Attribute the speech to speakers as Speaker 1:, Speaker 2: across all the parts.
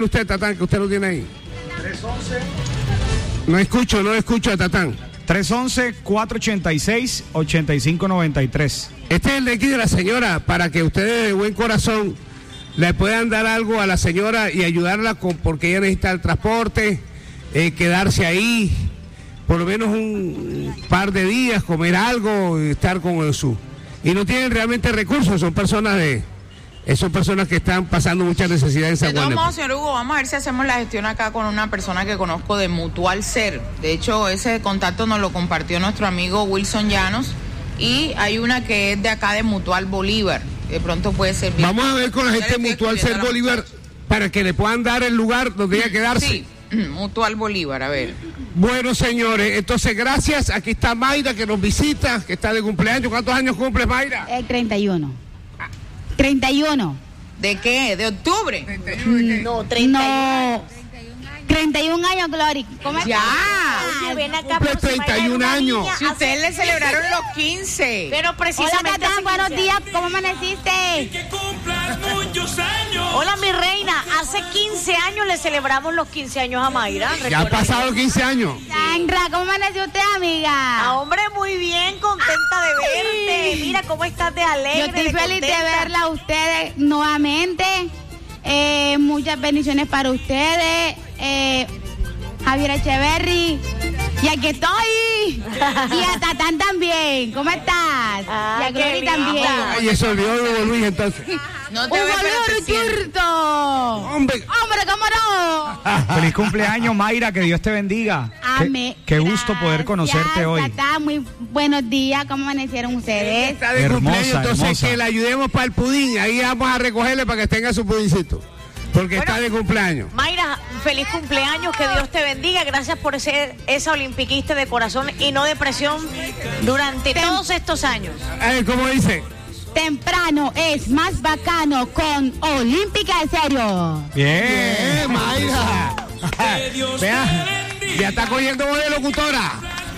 Speaker 1: Usted, Tatán, que usted lo tiene ahí. 311. No escucho a Tatán.
Speaker 2: 311-486-8593.
Speaker 1: Este es el de aquí de la señora, para que ustedes de buen corazón le puedan dar algo a la señora y ayudarla porque ella necesita el transporte, quedarse ahí por lo menos un par de días, comer algo, estar con su. Y no tienen realmente recursos, son personas que están pasando muchas necesidades en San Juan.
Speaker 3: De todos modos, señor Hugo, vamos a ver si hacemos la gestión acá con una persona que conozco de Mutual Ser. De hecho, ese contacto nos lo compartió nuestro amigo Wilson Llanos. Y hay una que es de acá de Mutual Bolívar. De pronto puede ser bien.
Speaker 1: Vamos a ver con la gente de Mutual Ser Bolívar para que le puedan dar el lugar donde ella quedarse.
Speaker 3: Sí, Mutual Bolívar, a ver.
Speaker 1: Bueno, señores, entonces gracias. Aquí está Mayra que nos visita, que está de cumpleaños. ¿Cuántos años cumple Mayra?
Speaker 4: 31. 31.
Speaker 3: ¿De qué? ¿De octubre?
Speaker 4: 31. No, 31. 31 años, Glory. ¿Cómo
Speaker 3: ya.
Speaker 4: Oye,
Speaker 3: ven
Speaker 1: acá. Cumple 31 años.
Speaker 3: Si ustedes le celebraron los 15.
Speaker 4: Pero precisamente. Hola, Tatán, buenos días. ¿Cómo amaneciste?
Speaker 5: Que cumplas muchos años.
Speaker 6: Hola, mi reina. Hace 15 años le celebramos los 15 años a Mayra.
Speaker 1: Ya han pasado 15 años.
Speaker 4: Sandra, ¿cómo amaneció usted, amiga?
Speaker 6: Ah, hombre, muy bien, contenta de verte. Mira cómo estás de alegre.
Speaker 4: Yo estoy feliz de verla a ustedes nuevamente. Muchas bendiciones para ustedes. Javier Echeverry. Y aquí estoy. Y a Tatán también. ¿Cómo estás? Y a Glory también.
Speaker 1: Ay, eso olvidó Hugo Luis entonces.
Speaker 3: No te
Speaker 4: Hugo Luis,
Speaker 1: Hombre,
Speaker 4: ¿cómo no?
Speaker 2: Feliz cumpleaños, Mayra, que Dios te bendiga.
Speaker 4: Amén.
Speaker 2: Qué gusto poder conocerte hoy.
Speaker 4: Tatán, muy buenos días. ¿Cómo amanecieron ustedes?
Speaker 1: Está de cumpleaños, entonces que le ayudemos para el pudín. Ahí vamos a recogerle para que tenga su pudincito. Porque está de cumpleaños.
Speaker 6: Mayra, feliz cumpleaños, que Dios te bendiga. Gracias por ser esa olimpiquista de corazón y no de presión durante todos estos años.
Speaker 1: ¿Cómo dice?
Speaker 4: Temprano es más bacano con Olímpica de Serio.
Speaker 1: Bien, Mayra. Vea, ya está cogiendo voz de locutora.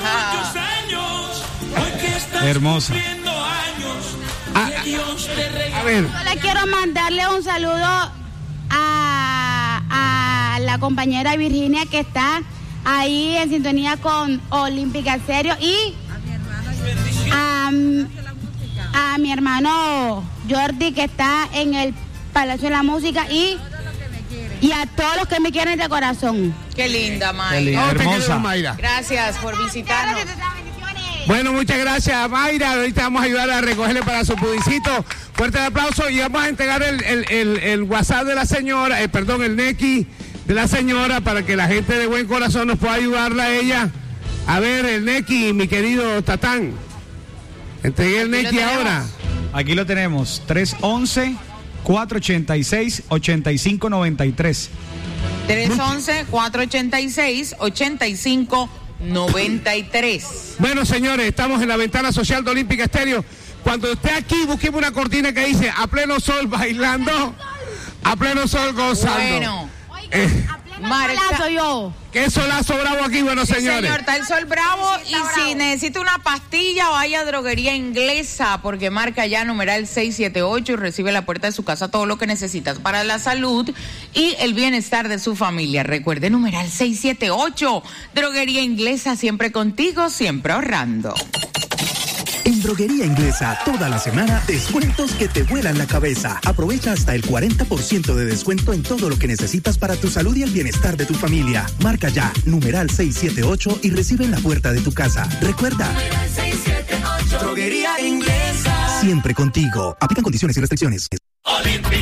Speaker 2: Hermosa.
Speaker 1: A ver.
Speaker 4: Yo le quiero mandarle un saludo a la compañera Virginia que está ahí en sintonía con Olímpica Serio y a mi hermano Jordi que está en el Palacio de la Música y a todos los que me quieren de corazón.
Speaker 3: Qué linda, Mayra.
Speaker 1: Oh,
Speaker 2: Hermosa.
Speaker 1: Mayra.
Speaker 3: Gracias por visitarnos.
Speaker 1: Bueno, muchas gracias, Mayra. Ahorita vamos a ayudar a recogerle para su pudincito. Fuerte el aplauso y vamos a entregar el WhatsApp de la señora, el Neki de la señora para que la gente de buen corazón nos pueda ayudarla a ella. A ver, el Neki, mi querido Tatán. Entregué el Neki ahora.
Speaker 2: Aquí lo tenemos, 311-486-8593.
Speaker 3: 311-486-8593.
Speaker 1: Bueno, señores, estamos en la ventana social de Olímpica Estéreo. Cuando esté aquí, busquemos una cortina que dice a pleno sol bailando, a pleno sol gozando.
Speaker 3: Bueno,
Speaker 4: Solazo yo.
Speaker 1: ¿Qué solazo bravo aquí, bueno,
Speaker 3: sí,
Speaker 1: señores?
Speaker 3: señor, está el sol bravo y si necesita una pastilla, vaya a Droguería Inglesa, porque marca ya numeral 678 y recibe a la puerta de su casa todo lo que necesitas para la salud y el bienestar de su familia. Recuerde, numeral 678, Droguería Inglesa, siempre contigo, siempre ahorrando.
Speaker 7: En Droguería Inglesa, toda la semana, descuentos que te vuelan la cabeza. Aprovecha hasta el 40% de descuento en todo lo que necesitas para tu salud y el bienestar de tu familia. Marca ya, numeral 678 y recibe en la puerta de tu casa. Recuerda,
Speaker 5: 678. Droguería Inglesa.
Speaker 7: siempre contigo. Aplican condiciones y restricciones.
Speaker 5: Olímpica.